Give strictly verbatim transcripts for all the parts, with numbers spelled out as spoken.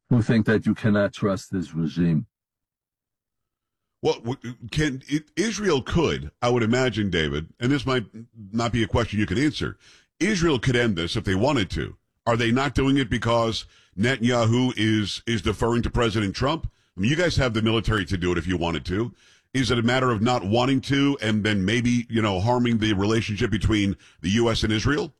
who think that you cannot trust this regime. Well, can Israel could, I would imagine, David, and this might not be a question you can answer. Israel could end this if they wanted to. Are they not doing it because Netanyahu is is deferring to President Trump? I mean, you guys have the military to do it if you wanted to. Is it a matter of not wanting to and then maybe, you know, harming the relationship between the U S and Israel?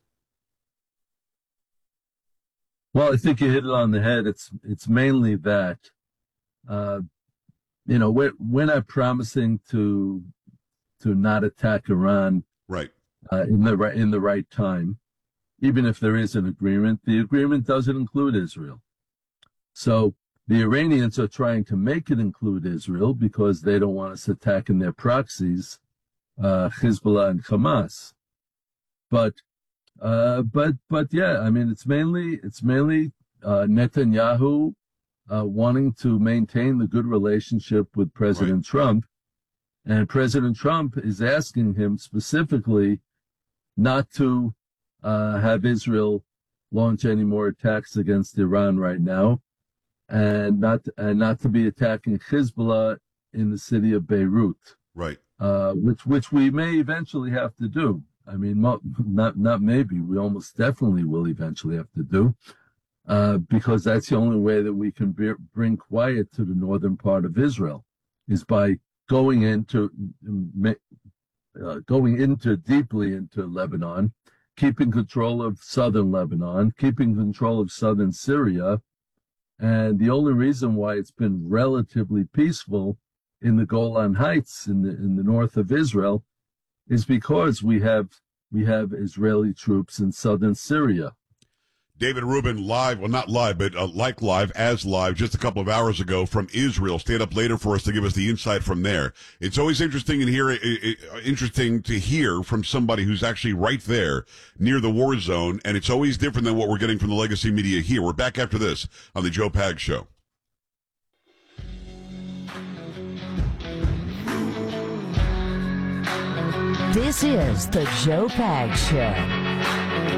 Well, I think you hit it on the head. It's it's mainly that. Uh, you know, we're we're not promising to to not attack Iran, right, uh, in the right in the right time. Even if there is an agreement, the agreement doesn't include Israel. So the Iranians are trying to make it include Israel because they don't want us attacking their proxies, uh, Hezbollah and Hamas. But, uh, but, but yeah, I mean, it's mainly, it's mainly, uh, Netanyahu, uh, wanting to maintain the good relationship with President right. Trump. And President Trump is asking him specifically not to, uh, have Israel launch any more attacks against Iran right now, and not and not to be attacking Hezbollah in the city of Beirut, right? Uh, which which we may eventually have to do. I mean, not not maybe, we almost definitely will eventually have to do, uh, because that's the only way that we can be, bring quiet to the northern part of Israel, is by going into uh, going into deeply into Lebanon, keeping control of southern Lebanon, keeping control of southern Syria. And the only reason why it's been relatively peaceful in the Golan Heights in the in the north of Israel is because we have we have Israeli troops in southern Syria. David Rubin live, well, not live, but uh, like live, as live, just a couple of hours ago from Israel. Stayed up later for us to give us the insight from there. It's always interesting and hear, uh, interesting to hear from somebody who's actually right there near the war zone, and it's always different than what we're getting from the legacy media here. We're back after this on the Joe Pags Show. This is the Joe Pags Show.